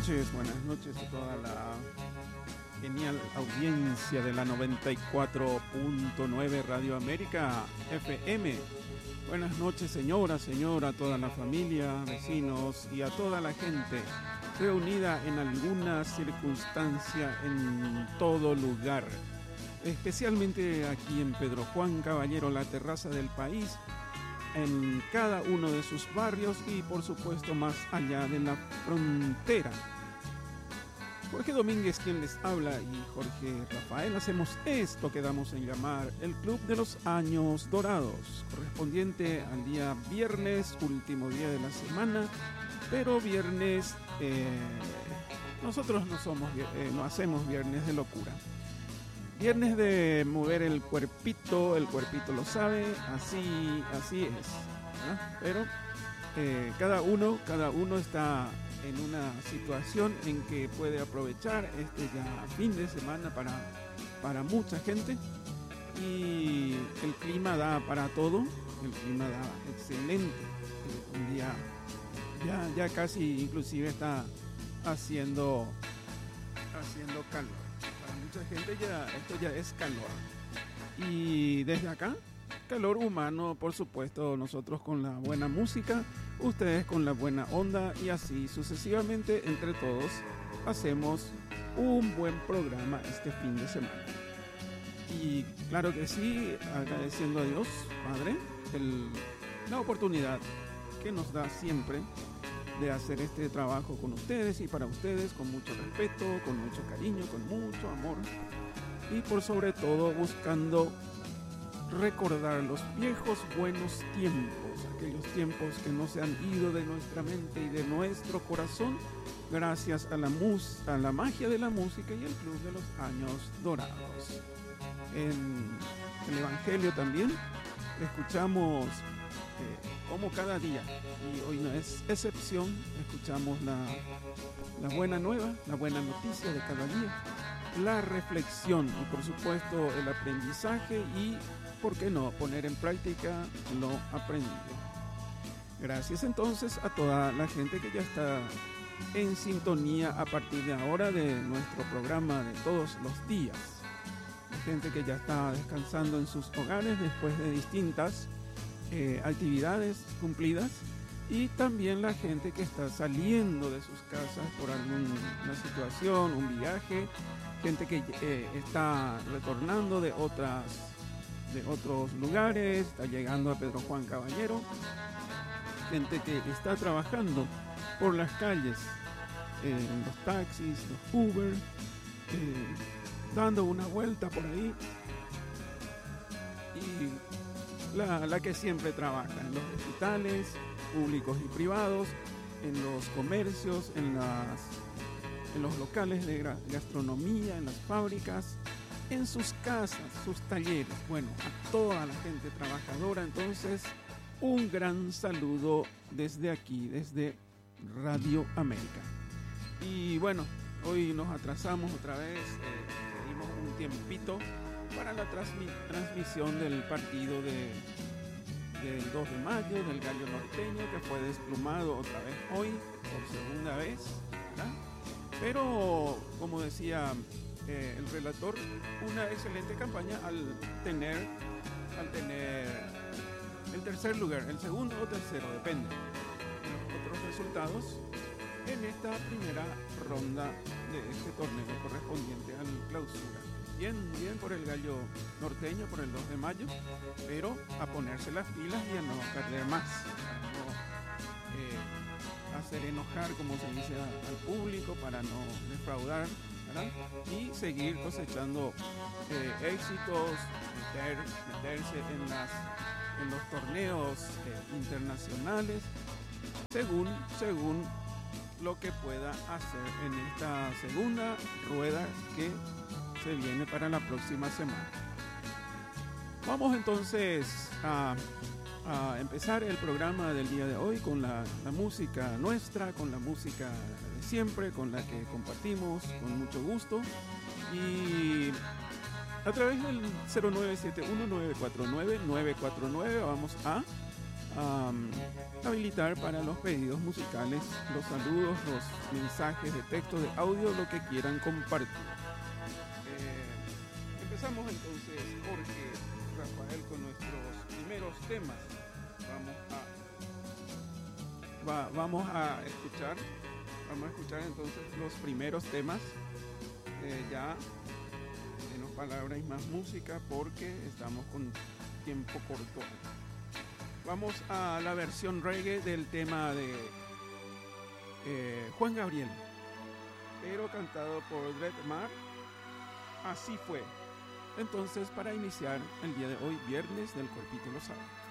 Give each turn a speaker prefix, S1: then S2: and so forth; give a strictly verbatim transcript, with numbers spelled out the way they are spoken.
S1: noches, buenas noches a toda la genial audiencia de la noventa y cuatro punto nueve Radio América F M. Buenas noches, señora, señora, a toda la familia, vecinos y a toda la gente reunida en alguna circunstancia en todo lugar. Especialmente aquí en Pedro Juan Caballero, la terraza del país, en cada uno de sus barrios y por supuesto más allá de la frontera. Jorge Domínguez quien les habla y Jorge Rafael hacemos esto que damos en llamar el Club de los Años Dorados, correspondiente al día viernes, último día de la semana, pero viernes, eh, nosotros no somos, eh, no hacemos viernes de locura. Viernes de mover el cuerpito, el cuerpito lo sabe, así, así es, ¿verdad? Pero eh, cada uno, cada uno está en una situación en que puede aprovechar este ya fin de semana para, para mucha gente y el clima da para todo, el clima da excelente, un día ya, ya casi inclusive está haciendo, haciendo calor. Mucha gente ya, esto ya es calor. Y desde acá, calor humano, por supuesto, nosotros con la buena música, ustedes con la buena onda y así sucesivamente entre todos hacemos un buen programa este fin de semana. Y claro que sí, agradeciendo a Dios, Padre, el, la oportunidad que nos da siempre de hacer este trabajo con ustedes y para ustedes con mucho respeto, con mucho cariño, con mucho amor y por sobre todo buscando recordar los viejos buenos tiempos, aquellos tiempos que no se han ido de nuestra mente y de nuestro corazón gracias a la, mus a la magia de la música y el Club de los Años Dorados. En el Evangelio también escuchamos eh, como cada día, y hoy no es excepción, escuchamos la, la buena nueva, la buena noticia de cada día, la reflexión y por supuesto el aprendizaje y, ¿por qué no?, poner en práctica lo aprendido. Gracias entonces a toda la gente que ya está en sintonía a partir de ahora de nuestro programa de todos los días. Gente que ya está descansando en sus hogares después de distintas Eh, actividades cumplidas y también la gente que está saliendo de sus casas por alguna situación, un viaje, gente que eh, está retornando de otras de otros lugares, está llegando a Pedro Juan Caballero, gente que está trabajando por las calles, eh, los taxis, los Uber, eh, dando una vuelta por ahí y La, la que siempre trabaja en los hospitales públicos y privados, en los comercios, en, las, en los locales de gastronomía, en las fábricas, en sus casas, sus talleres. Bueno, a toda la gente trabajadora, entonces, un gran saludo desde aquí, desde Radio América. Y bueno, hoy nos atrasamos otra vez, eh, pedimos un tiempito para la transmi transmisión del partido de, del dos de mayo, del Gallo Norteño, que fue desplumado otra vez hoy, por segunda vez, ¿verdad? Pero, como decía eh, el relator, una excelente campaña al tener, al tener el tercer lugar, el segundo o tercero, depende de los otros resultados, en esta primera ronda de este torneo correspondiente al clausura. Bien, bien por el Gallo Norteño, por el dos de mayo, pero a ponerse las pilas y a no perder más, a no eh, hacer enojar, como se dice, a, al público, para no defraudar, ¿verdad? Y seguir cosechando eh, éxitos, meter, meterse en, las, en los torneos eh, internacionales, según, según lo que pueda hacer en esta segunda rueda que se viene para la próxima semana. Vamos entonces a, a empezar el programa del día de hoy con la, la música nuestra, con la música de siempre, con la que compartimos con mucho gusto. Y a través del cero nueve siete uno nueve cuatro nueve nueve cuatro nueve vamos a um, habilitar para los pedidos musicales, los saludos, los mensajes de texto, de audio, lo que quieran compartir. Eh, empezamos entonces, Jorge, Rafael, con nuestros primeros temas. Vamos a, va, vamos a escuchar, vamos a escuchar entonces los primeros temas. Eh, ya menos palabras y más música porque estamos con tiempo corto. Vamos a la versión reggae del tema de eh, Juan Gabriel, pero cantado por Dred Mar. Así fue. Entonces, para iniciar el día de hoy, viernes del Cuerpito lo sabe.